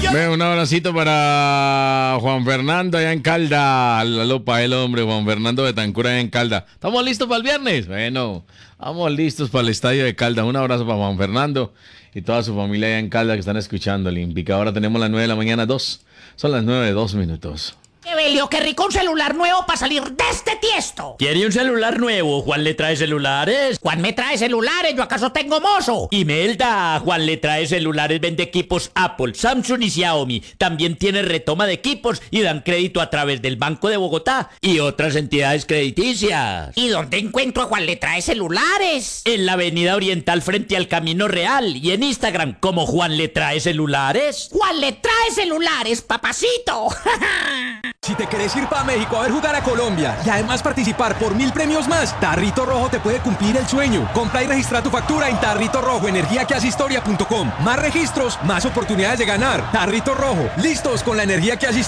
Un abracito para Juan Fernando allá en Calda. La lupa el hombre, Juan Fernando Betancur allá en Calda. ¿Estamos listos para el viernes? Bueno, vamos listos para el estadio de Calda. Un abrazo para Juan Fernando y toda su familia allá en Calda que están escuchando Olímpica. Ahora tenemos las 9 de la mañana, 2. Son las 9:02. Evelio, qué rico un celular nuevo para salir de este tiesto. ¿Quiere un celular nuevo? ¿Juan le trae celulares? Juan me trae celulares, ¿yo acaso tengo mozo? Imelda, Juan le trae celulares, vende equipos Apple, Samsung y Xiaomi. También tiene retoma de equipos y dan crédito a través del Banco de Bogotá y otras entidades crediticias. ¿Y dónde encuentro a Juan le trae celulares? En la Avenida Oriental frente al Camino Real y en Instagram como Juan le trae celulares. Juan le trae celulares, papacito. Si te querés ir para México a ver jugar a Colombia y además participar por 1000 premios más, Tarrito Rojo te puede cumplir el sueño. Compra y registra tu factura en Tarrito Rojo, energiaquehacehistoria.com. Más registros, más oportunidades de ganar. Tarrito Rojo, listos con la energía que hace historia.